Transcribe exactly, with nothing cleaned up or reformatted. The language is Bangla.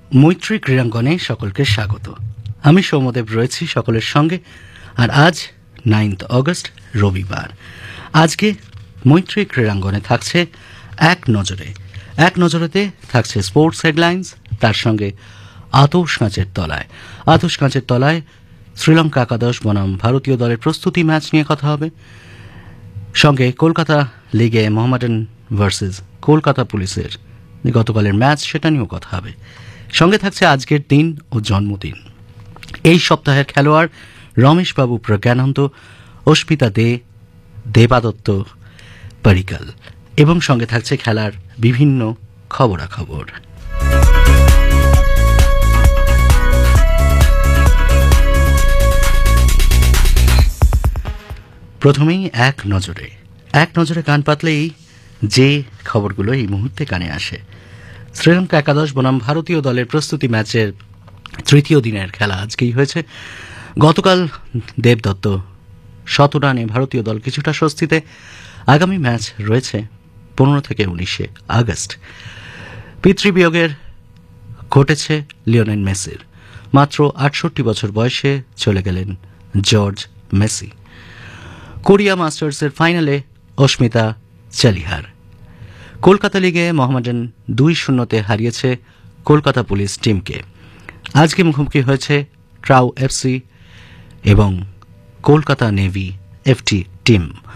মৈত্রী ক্রীড়াঙ্গনে সকলকে স্বাগত। আমি সৌম্যদেব রয়েছি সকলের সঙ্গে। আর আজ নাইন্থ অগস্ট রবিবার। আজকে মৈত্রী ক্রীড়াঙ্গনে থাকছে এক নজরে এক নজরেতে থাকছে স্পোর্টস হেডলাইন্স, তার সঙ্গে আতশ কাঁচের তলায় আতশ কাঁচের তলায় শ্রীলঙ্কা একাদশ বনাম ভারতীয় দলের প্রস্তুতি ম্যাচ নিয়ে কথা হবে। সঙ্গে কলকাতা লিগে মোহামেডান ভার্সেস কলকাতা পুলিশের গতকালের ম্যাচ, সেটা নিয়েও কথা হবে। সঙ্গে থাকছে আজকের দিন ও জন্মদিন। এই সপ্তাহের খেলোয়াড় রমেশবাবু প্রজ্ঞানন্দ, অস্মিতা দে, দেবাদত্ত পরিকল, এবং সঙ্গে থাকছে খেলার বিভিন্ন খবরাখবর। প্রথমেই এক নজরে এক নজরে কান পাতলেই যে খবরগুলো এই মুহূর্তে কানে আসে। শ্রীলঙ্কা একাদশ বনাম ভারতীয় দলের প্রস্তুতি ম্যাচের তৃতীয় দিনের খেলা আজকেই হয়েছে। গতকাল দেবদত্ত শত রানে ভারতীয় দল কিছুটা স্বস্তিতে। আগামী ম্যাচ রয়েছে পনেরো থেকে উনিশে আগস্ট। পিতৃবিয়োগের ঘটেছে লিওনেল মেসির। মাত্র আটষট্টি বছর বয়সে চলে গেলেন জর্জ মেসি। কোরিয়া মাস্টার্সের ফাইনালে অস্মিতা চালিহার। কলকাতা লিগে মোহামেডান দুই শূন্যতে হারিয়েছে কলকাতা পুলিশ টিমকে। আজকে মুখোমুখি হয়েছে ট্রাউ এফসি এবং কলকাতা নেভি এফটি টিম।